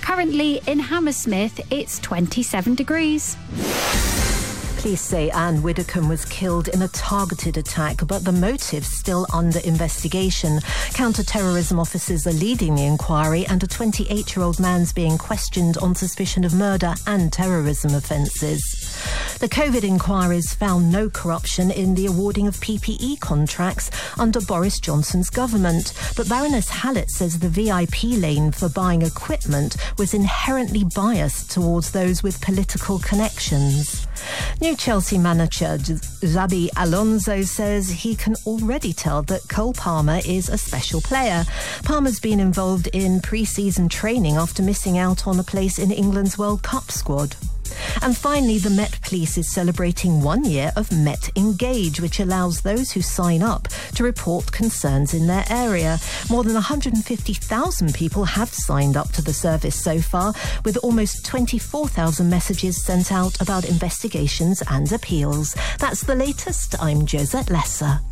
Currently in Hammersmith, it's 27 degrees. Police say Anne Widdecombe was killed in a targeted attack, but the motive's still under investigation. Counter-terrorism officers are leading the inquiry, and a 28-year-old man's being questioned on suspicion of murder and terrorism offences. The COVID inquiries found no corruption in the awarding of PPE contracts under Boris Johnson's government, but Baroness Hallett says the VIP lane for buying equipment was inherently biased towards those with political connections. New Chelsea manager Xabi Alonso says he can already tell that Cole Palmer is a special player. Palmer's been involved in pre-season training after missing out on a place in England's World Cup squad. And finally, the Met Police is celebrating 1 year of Met Engage, which allows those who sign up to report concerns in their area. More than 150,000 people have signed up to the service so far, with almost 24,000 messages sent out about investigations and appeals. That's the latest. I'm Josette Lesser.